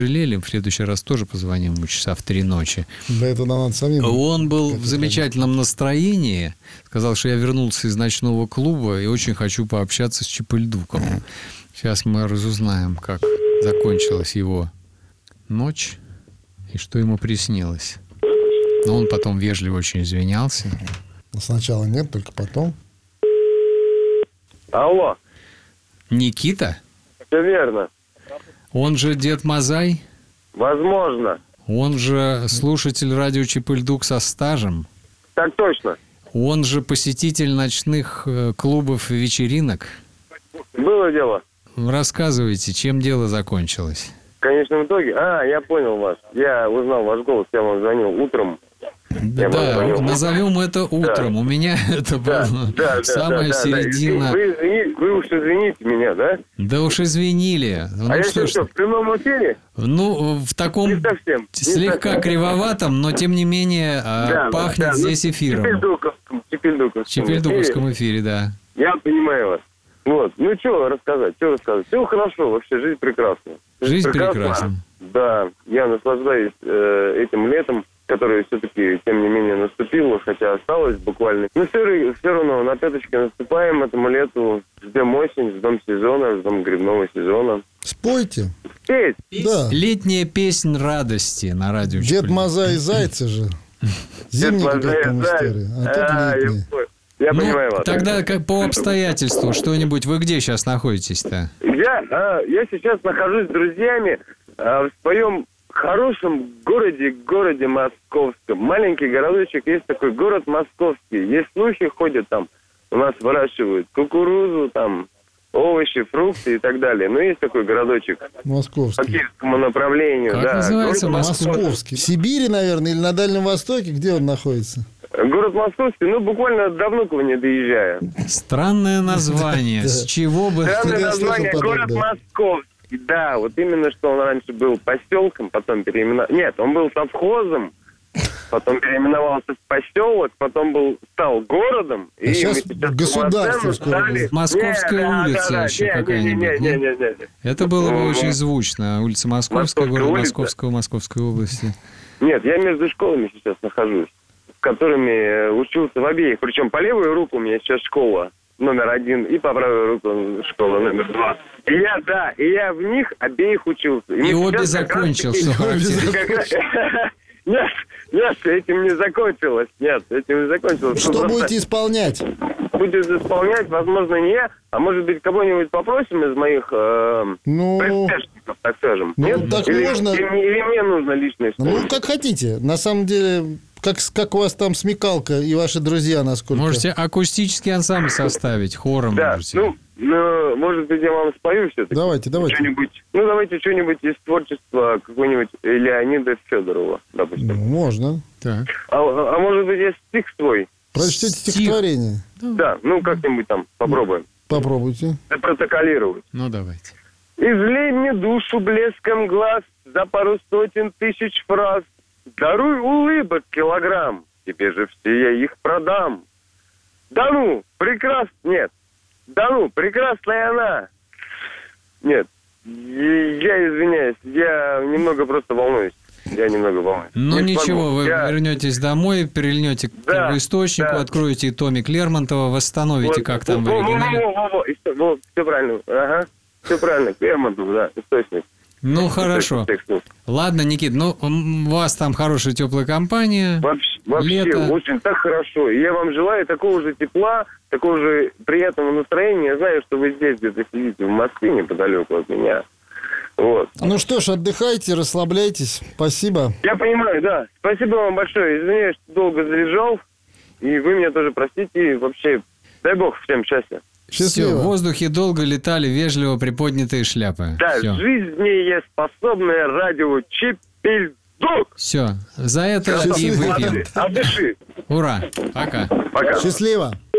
жалели, в следующий раз тоже позвоним ему часа в 3 ночи. Да, это нам надо самим. Он был в замечательном настроении. Сказал, что я вернулся из ночного клуба и очень хочу пообщаться с Чипыльдуком. Сейчас мы разузнаем, как закончилась его ночь и что ему приснилось. Но он потом вежливо очень извинялся. Сначала нет, только потом. Алло. Никита? Все верно. Он же Дед Мазай? Возможно. Он же слушатель радио Чипыльдук со стажем? Так точно. Он же посетитель ночных клубов и вечеринок? Было дело. Рассказывайте, чем дело закончилось? В конечном итоге... я понял вас. Я узнал ваш голос, я вам звонил утром. Да, назовем это утром. Да. У меня это была самая середина. Вы уж извините меня, да? Да уж извинили. Я что, в прямом эфире? В таком слегка кривоватом, но тем не менее пахнет здесь эфиром. Чипыльдуковском эфире, да. Я понимаю вас. Вот. Ну, что рассказать? Все хорошо, вообще, жизнь прекрасна. Жизнь прекрасна. Да, я наслаждаюсь этим летом, которое все-таки, тем не менее, наступило, хотя осталось буквально. Но все равно на пяточке наступаем этому лету, ждем осень, ждем сезона, ждем грибного сезона. Спойте. Петь. Да. Летняя песнь радости на радио. Дед Мазай и Зайцы же. Зимний какая-то история. А тут летний. Я понимаю вас. Тогда как по обстоятельству что-нибудь. Вы где сейчас находитесь-то? Я сейчас нахожусь с друзьями в своем хорошем городе Московском. Маленький городочек, есть такой город Московский. Есть слухи, ходят там, у нас выращивают кукурузу, там, овощи, фрукты и так далее. Но есть такой городочек. Московский. По киевскому направлению. Как называется Московский? В Сибири, наверное, или на Дальнем Востоке? Где он находится? Город Московский, буквально до Внуково не доезжая. Странное название. С чего бы... Странное название, город Московский. Да, вот именно, что он раньше был поселком, потом переименовался... Нет, он был совхозом, потом переименовался в поселок, потом стал городом. А сейчас государство стали... Московская улица еще какая-нибудь. Не. Это было бы очень звучно. Улица Московская, город Московской области. Нет, я между школами сейчас нахожусь, с которыми учился в обеих. Причем по левую руку у меня сейчас школа номер 1, и по правую руку школа номер 2. И я в них обеих учился. И обе закончил, что характерно. Нет, этим не закончилось. Что будете исполнять? Будет исполнять, возможно, не я, а может быть, кого-нибудь попросим из моих приспешников, так скажем. Нет? Так или можно... Или мне нужно личное исполнение? Как хотите. На самом деле... Как у вас там смекалка и ваши друзья, насколько... Можете акустический ансамбль составить, хором можете. Может быть, я вам спою все-таки. Давайте. Давайте что-нибудь из творчества какого-нибудь Леонида Федорова, допустим. Можно. Так. А может быть, есть стих свой? Прочтите стихотворение. Да, как-нибудь там попробуем. Попробуйте. Протоколировать. Давайте. Излей мне душу блеском глаз за пару сотен тысяч фраз. Даруй улыбок килограмм, тебе же все я их продам. Прекрасная она. Нет, я извиняюсь, я немного просто волнуюсь. Ничего, вы вернетесь домой, перельнете к первоисточнику, откроете томик Лермонтова, восстановите, как там в оригинале. Все правильно, все правильно, к Лермонтову, да, источник. Хорошо. Ладно, Никит, у вас там хорошая теплая компания. Вообще лето. Очень так хорошо. И я вам желаю такого же тепла, такого же приятного настроения. Я знаю, что вы здесь где-то сидите, в Москве, неподалеку от меня. Вот. Ну что ж, отдыхайте, расслабляйтесь. Спасибо. Я понимаю, да. Спасибо вам большое. Извиняюсь, что долго заряжал. И вы меня тоже простите. И вообще, дай бог всем счастья. Счастливо. Все, в воздухе долго летали вежливо приподнятые шляпы. Да, Все. жизнеспособное радио Чипыльдук. Все, за это и выпьем. От души. Ура, пока. Пока. Счастливо.